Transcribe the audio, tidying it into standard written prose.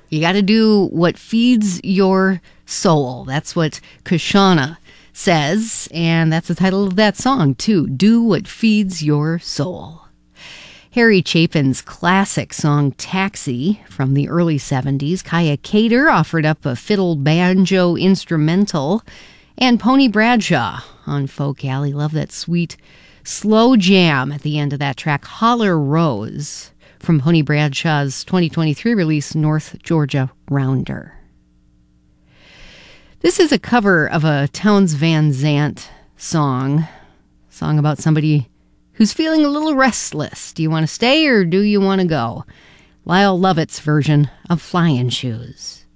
You got to do what feeds your soul. That's what Kashana says, and that's the title of that song, too. Do what feeds your soul. Harry Chapin's classic song Taxi from the early 70s. Kaya Cater offered up a fiddle banjo instrumental. And Pony Bradshaw on Folk Alley. Love that sweet slow jam at the end of that track, Holler Rose, from Pony Bradshaw's 2023 release, North Georgia Rounder. This is a cover of a Townes Van Zandt song about somebody who's feeling a little restless. Do you want to stay or do you want to go? Lyle Lovett's version of Flying Shoes.